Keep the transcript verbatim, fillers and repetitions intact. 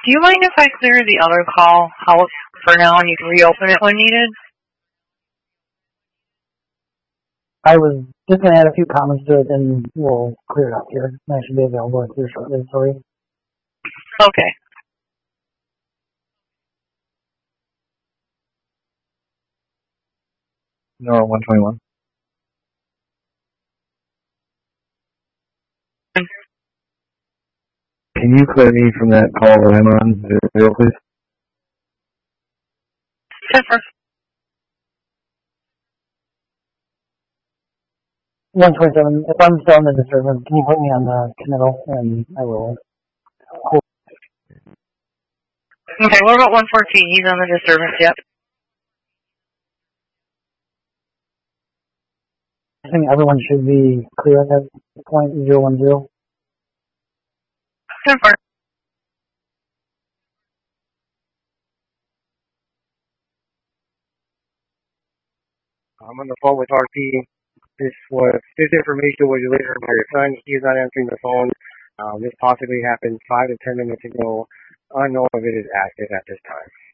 Do you mind if I clear the other call out for now and you can reopen it when needed? I was just going to add a few comments to it and we'll clear it up here. I should be available here shortly for you. Okay. No, one twenty-one. Can you clear me from that call that I'm on, zero, please? Jennifer. one twenty-seven, if I'm still in the disturbance, can you put me on the committal and I will. Okay, what about one fourteen? He's on the disturbance, yep. I think everyone should be clear at that point, zero one zero. Jennifer. I'm on the phone with R P. This was this information was delivered by your son. He is not answering the phone. Um, this possibly happened five to ten minutes ago. Unknown if it is active at this time.